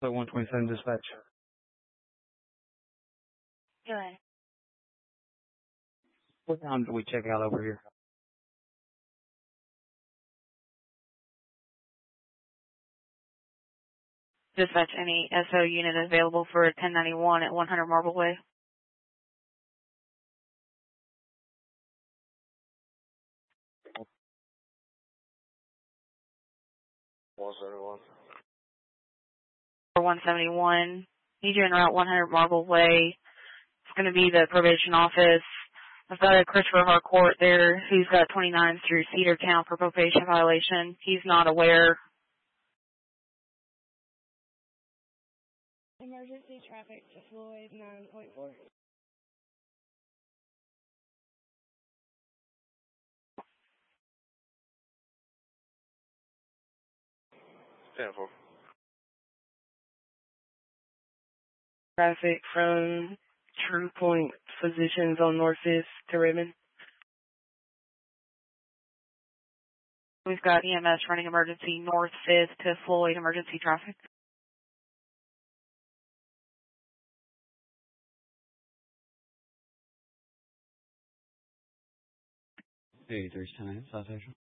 Flight 127 dispatch. Good. What time do we check out over here? Dispatch, any SO unit available for 1091 at 100 Marble Way? For 171. Need you en route 100 Marble Way. It's going to be the probation office. I've got a Christopher Harcourt there who's got 29 through Cedartown for probation violation. He's not aware. Emergency traffic to Floyd 9.4. Stanford. Traffic from True Point Physicians on North 5th to Raymond. We've got EMS running emergency North 5th to Floyd emergency traffic. Hey, 3 times, South Central.